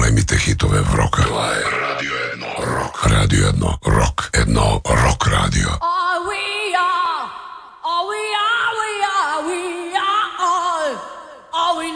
Najmite hitove roka. To je Radio 1 Rock. Radio 1 Rock. Jedno rock radio. Are we